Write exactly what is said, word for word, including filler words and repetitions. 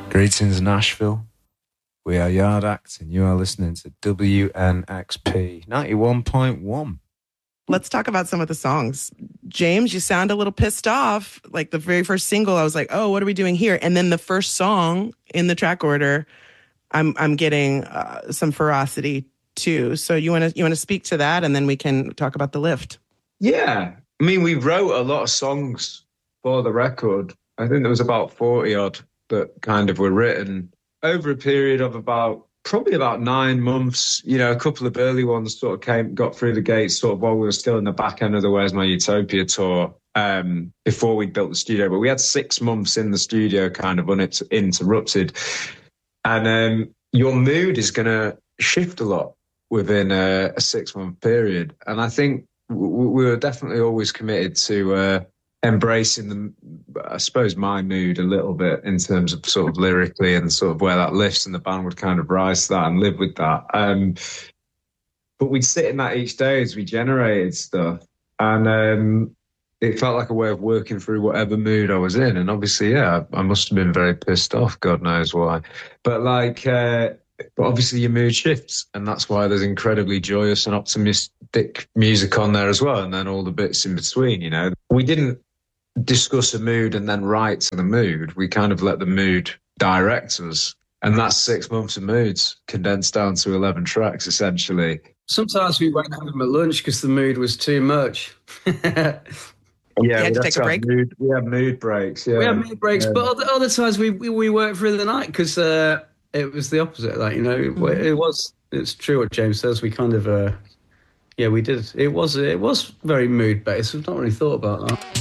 Greetings, Nashville. We are Yard Act, and you are listening to W N X P ninety-one point one. Let's talk about some of the songs. James, you sound a little pissed off. Like the very first single, I was like, oh, what are we doing here? And then the first song in the track order, I'm I'm getting uh, some ferocity too. So you want to you want to speak to that, and then we can talk about the lift. Yeah. I mean, we wrote a lot of songs for the record. I think there was about forty odd that kind of were written over a period of about probably about nine months. You know, a couple of early ones sort of came, got through the gates sort of while we were still in the back end of the Where's My Utopia tour um, before we built the studio. But we had six months in the studio kind of uninterrupted. And um, your mood is going to shift a lot within a, a six month period. And I think w- we were definitely always committed to uh, embracing the, I suppose, my mood a little bit in terms of sort of lyrically and sort of where that lifts, and the band would kind of rise to that and live with that. Um, but we'd sit in that each day as we generated stuff, and um, it felt like a way of working through whatever mood I was in. And obviously, yeah, I, I must have been very pissed off, God knows why. But like, uh, but obviously your mood shifts, and that's why there's incredibly joyous and optimistic music on there as well, and then all the bits in between, you know. We didn't discuss a mood and then write to the mood. We kind of let the mood direct us, and that's six months of moods condensed down to eleven tracks essentially. Sometimes we went home at lunch because the mood was too much. Yeah, you had to take a break. Mood, we have mood breaks. Yeah, we have mood breaks, yeah. But other, other times we, we we worked through the night because uh, it was the opposite. Like, you know, it, it was. It's true what James says. We kind of, uh, yeah, we did. It was it was very mood based. We've not really thought about that.